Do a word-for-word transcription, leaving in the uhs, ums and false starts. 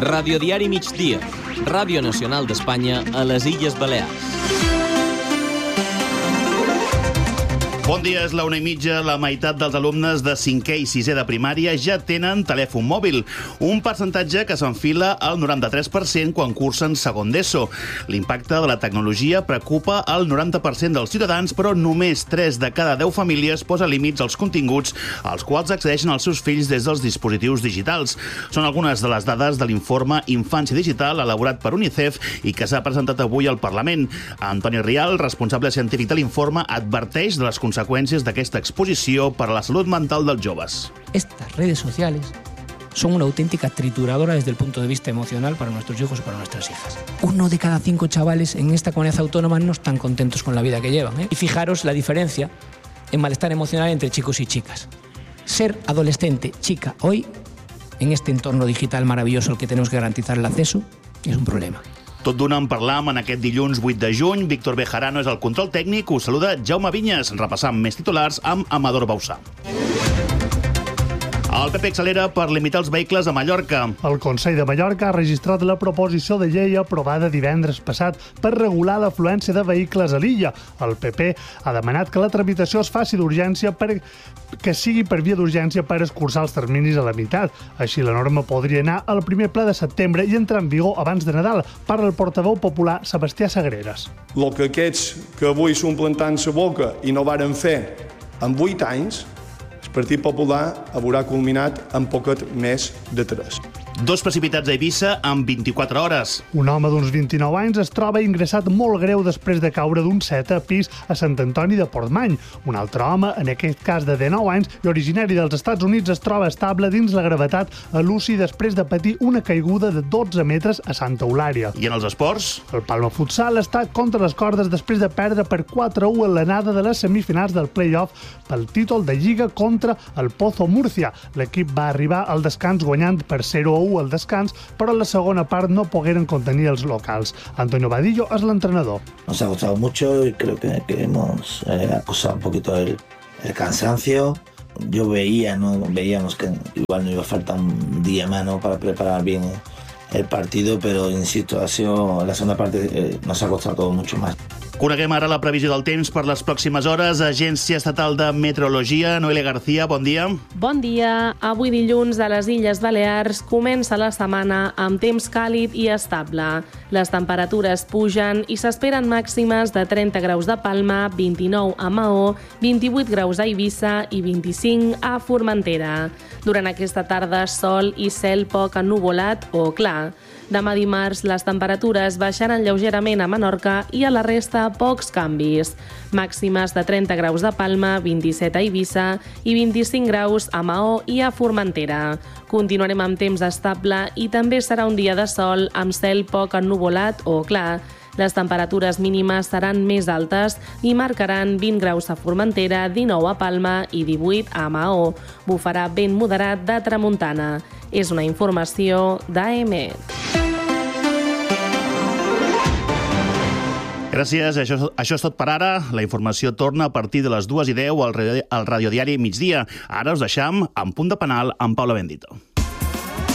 Radiodiari Migdia, Ràdio Nacional d'Espanya a les Illes Balears. Bon dia, és la una i mitja. La meitat dels alumnes de cinquè i sisè de primària ja tenen telèfon mòbil, un percentatge que s'enfila al noranta-tres per cent quan cursen segon d'ESO. L'impacte de la tecnologia preocupa al noranta per cent dels ciutadans, però només tres de cada deu famílies posa límits als continguts als quals accedeixen els seus fills des dels dispositius digitals. Són algunes de les dades de l'informe Infància Digital elaborat per UNICEF i que s'ha presentat avui al Parlament. Antoni Rial, responsable científic de l'informe, adverteix de les conseqüències conseqüències d'aquesta exposició per a la salut mental dels joves. Estas redes sociales son una auténtica trituradora desde el punto de vista emocional para nuestros hijos y para nuestras hijas. Uno de cada cinco chavales en esta comunidad autónoma no están contentos con la vida que llevan, ¿eh? Y fijaros la diferencia en malestar emocional entre chicos y chicas. Ser adolescente, chica, hoy, en este entorno digital maravilloso al que tenemos que garantizar el acceso, es un problema. Tot d'una en parlam en aquest dilluns vuit de juny. Víctor Bejarano és el control tècnic. Us saluda Jaume Vinyes, repassant més titulars amb Amador Bausà. El P P accelera per limitar els vehicles a Mallorca. El Consell de Mallorca ha registrat la proposició de llei aprovada divendres passat per regular l'afluència de vehicles a l'illa. El P P ha demanat que la tramitació es faci d'urgència per que sigui per via d'urgència per escurçar els terminis a la meitat. Així, la norma podria anar al primer ple de setembre i entrar en vigor abans de Nadal, parla el portaveu popular Sebastià Sagreres. El que aquests que avui s'omplen tant la boca i no varen fer en vuit anys, el Partit Popular haurà culminat en poquet més de tres. Dos precipitats a Eivissa en vint-i-quatre hores. Un home d'uns vint-i-nou anys es troba ingressat molt greu després de caure d'un setè pis a Sant Antoni de Portmany. Un altre home, en aquest cas de dinou anys i originari dels Estats Units, es troba estable dins la gravetat a l'U C I després de patir una caiguda de dotze metres a Santa Eulària. I en els esports? El Palma Futsal està contra les cordes després de perdre per quatre a u en l'anada de les semifinals del play-off pel títol de Lliga contra el Pozo Múrcia. L'equip va arribar al descans guanyant per zero a u al descans, però en la segona part no pogueren contenir els locals. Antonio Vadillo es l'entrenador. Nos ha costado mucho y creo que, que hemos eh, acusado un poquito el, el cansancio. Yo veía, ¿no? Veíamos que igual nos iba a faltar un día más, ¿no? Para preparar bien el partido, pero insisto, ha sido la segunda parte eh, nos ha costado todo mucho más. Coneguem ara la previsió del temps per les pròximes hores. Agència Estatal de Meteorologia, Noelia García, bon dia. Bon dia. Avui dilluns a les Illes Balears comença la setmana amb temps càlid i estable. Les temperatures pugen i s'esperen màximes de trenta graus de Palma, vint-i-nou a Maó, vint-i-vuit graus a Eivissa i vint-i-cinc a Formentera. Durant aquesta tarda, sol i cel poc ennuvolat o clar. Demà dimarts, les temperatures baixaran lleugerament a Menorca i a la resta pocs canvis. Màximes de trenta graus de Palma, vint-i-set a Eivissa i vint-i-cinc graus a Maó i a Formentera. Continuarem amb temps estable i també serà un dia de sol amb cel poc ennuvolat o clar. Les temperatures mínimes seran més altes i marcaran vint graus a Formentera, dinou a Palma i divuit a Maó. Bufarà vent moderat de tramuntana. És una informació d'A M E T. Gràcies, això, això és tot per ara. La informació torna a partir de les dues i deu al, al Radiodiari Migdia. Ara us deixam en Punt de Penal amb Paula Bendito.